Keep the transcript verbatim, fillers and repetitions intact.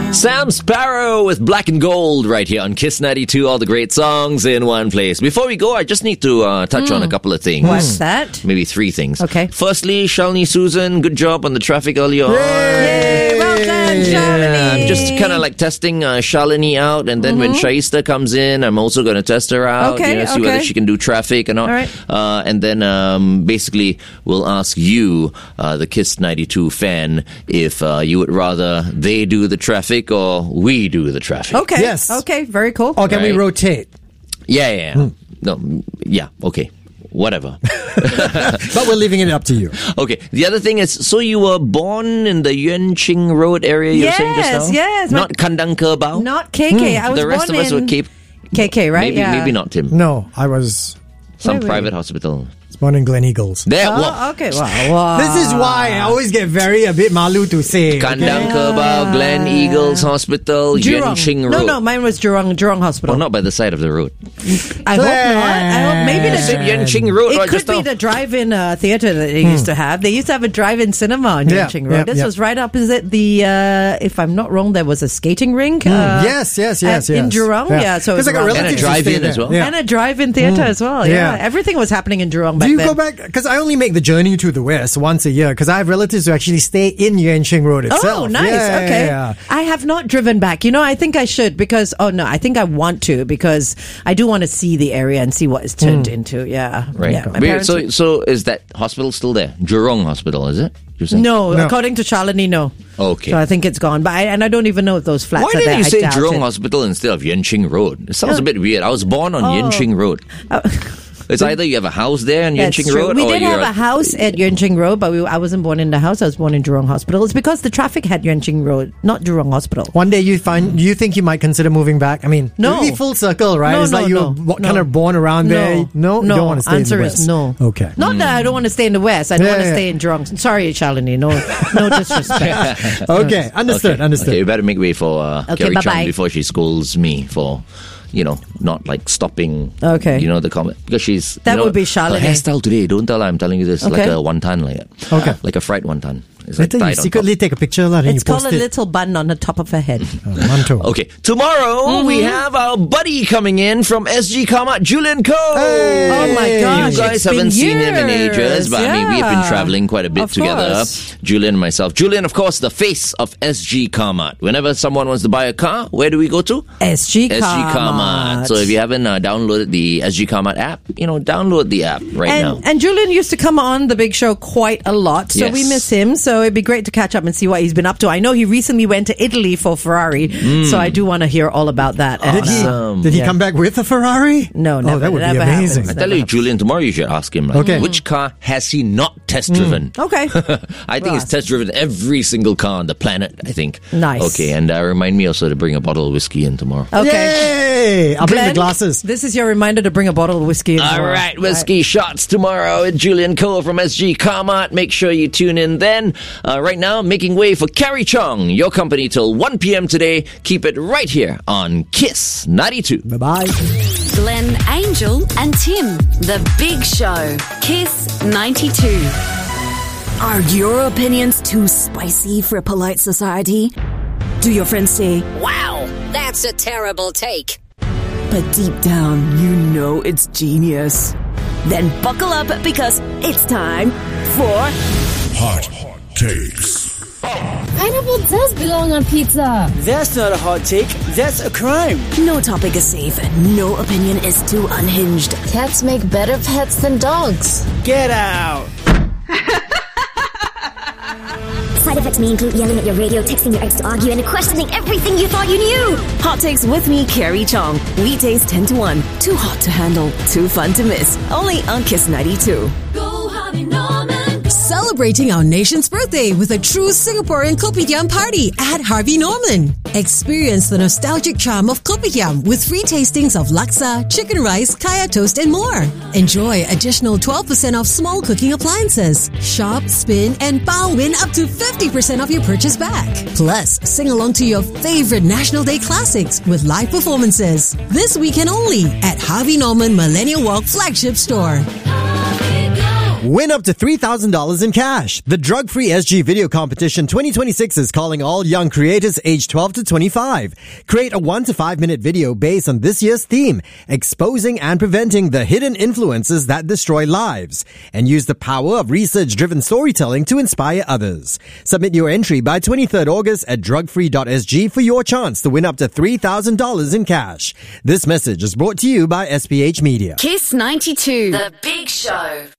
Sam Sparrow with Black and Gold right here on Kiss ninety-two. All the great songs in one place. Before we go, I just need to uh, touch mm. on a couple of things. What's that? Maybe three things. Okay. Firstly, Shalini Susan, good job on the traffic earlier on. Yay! Well done, Shalini. Yeah, just kind of like testing uh, Shalini out, and then mm-hmm. when Shaista comes in, I'm also going to test her out. Okay, you know, see okay. whether she can do traffic or not. All right. Uh, and then um, basically, we'll ask you, uh, the Kiss ninety-two fan, if uh, you would rather they do the traffic or we do the traffic. Okay. Yes. Okay, very cool. Or can Right. we rotate? Yeah, yeah. yeah. Mm. No, yeah, okay. Whatever. But we're leaving it up to you. Okay. The other thing is, so you were born in the Yuan Ching Road area, you were saying just now? Yes, yes. Not Kandang Kerbau? Not K K. I was The rest of born us in were Cape. K K, right? Maybe, yeah. maybe not, Tim. No, I was Some Wait, wait. private hospital. born in Glen Eagles. There, Oh, wow. okay. Wow, wow. This is why I always get very a bit malu to say. Kandang okay? Kerbau, Glen Eagles Hospital, Yuan Ching Road. No, no, mine was Jurong, Jurong Hospital. Well, not by the side of the road. I hope not. I hope maybe I the said Yuan Ching Road. It right, could just be now. the drive-in uh, theater that they used to have. They used to have a drive-in cinema on Yeah, Yuan Ching Road. yeah, this yeah. was right opposite the, uh, if I'm not wrong, there was a skating rink. Uh, Yes, yes, yes, at- yes. In Jurong, yeah. Yeah. so it was It's like a around relative And a there. drive-in stay there. as well. Yeah. And a drive-in theater as well. Yeah. Yeah. Everything was happening in Jurong back Do you then. go back? Because I only make the journey to the west once a year because I have relatives who actually stay in Yuan Ching Road itself. Oh, nice. Yeah, okay. yeah, yeah. I have not driven back. You know, I think I should because, oh no, I think I want to because I do want to see the area and see what it's turned into. Yeah. Right. Yeah. My Wait, parents so, would- so is that hospital still there? Jurong Hospital, is it? You're saying? no, No. according to Shalini, no. Okay. So I think it's gone. But I, and I don't even know if those flats Why are didn't there. you I say doubt Jurong it. Hospital instead of Yuan Ching Road? It sounds Oh. a bit weird. I was born on Yuan Oh. Ching Road. Oh. It's either you have a house there on Yuan That's Ching true. Road We or did you're have a house at Yuan Ching Road, but we, I wasn't born in the house. I was born in Jurong Hospital. It's because the traffic had Yuan Ching Road, not Jurong Hospital. One day you find you think you might consider moving back. I mean, No. it would be full circle, right? No, it's no, like you no, were what, no. kind of born around there. No, no. you don't want to stay Answer in the is west. no. Okay. Not that I don't want to stay in the west. I don't Yeah, want to yeah. stay in Jurong. Sorry, Shalini. No, no disrespect. Okay, understood, Okay. understood. Okay, you better make way for uh, Okay, Carrie bye-bye. Chung before she scolds me for, you know, not like stopping. Okay. You know the comment because she's That you know, would be Shalini. Her hairstyle today. Don't tell her I'm telling you this. Like Okay. a wonton, like that. Okay. Like a fried wonton. It's like Later you tied on top. secretly take a picture lah, then It's you called post a it. little bun on the top of her head. Oh, manto. Okay, tomorrow Mm-hmm. we have our buddy coming in from S G Kamat, Julian Ko. Hey! Oh my gosh. You guys it's haven't been seen him in years. ages, but I mean, we've been Yeah. traveling quite a bit Of together. course. Julian and myself. Julian, of course, the face of S G Kamat. Whenever someone wants to buy a car, where do we go to? S G S G Kamat. So if you haven't uh, downloaded the S G Kamat app, you know, download the app right and, now. and Julian used to come on the big show quite a lot, so Yes. we miss him. So it'd be great to catch up and see what he's been up to. I know he recently went to Italy for Ferrari, so I do want to hear all about that. Did he, Awesome. did he Yeah. come back with a Ferrari? No, Oh, never. that would It be never amazing. happens. I tell you, Julian, tomorrow you should ask him. Like, Okay. which car has he not test driven? Okay. I think Well, he's test driven every single car on the planet, I think. Nice. Okay, and uh, remind me also to bring a bottle of whiskey in tomorrow. Okay. Yay! I'll bring the Glenn, glasses. This is your reminder to bring a bottle of whiskey in All tomorrow. right, whiskey shots tomorrow with Julian Ko from S G Kamat. Make sure you tune in then. Uh, right now, making way for Carrie Chung, your company till one p.m. today. Keep it right here on Kiss ninety-two. Bye-bye. Glenn, Angel, and Tim. The Big Show. Kiss ninety-two. Are your opinions too spicy for polite society? Do your friends say, Wow, that's a terrible take. but deep down you know it's genius? Then buckle up because it's time for Hot Takes. Pineapple does belong on pizza. That's not a hot take. That's a crime. No topic is safe and no opinion is too unhinged. Cats make better pets than dogs. Get out. Side effects may include yelling at your radio, texting your ex to argue, and questioning everything you thought you knew. Hot Takes with me, Carrie Chong. Weekdays ten to one. Too hot to handle, too fun to miss. Only on Kiss ninety-two. Go Harvey Norman. Celebrating our nation's birthday with a true Singaporean Kopitiam party at Harvey Norman. Experience the nostalgic charm of Kopitiam with free tastings of laksa, chicken rice, kaya toast, and more. Enjoy additional twelve percent off small cooking appliances. Shop, spin, and bow win up to fifty percent of your purchase back. Plus, sing along to your favorite National Day classics with live performances. This weekend only at Harvey Norman Millennial Walk flagship store. Harvey Go. Win up to three thousand dollars in cash. The Drug Free S G Video Competition twenty twenty-six is calling all young creators aged twelve to twenty-five. Create a one to five minute video based on this year's theme, exposing and preventing the hidden influences that destroy lives, and use the power of research-driven storytelling to inspire others. Submit your entry by twenty-third August at drug free dot s g for your chance to win up to three thousand dollars in cash. This message is brought to you by S P H Media. Kiss ninety-two, The Big Show.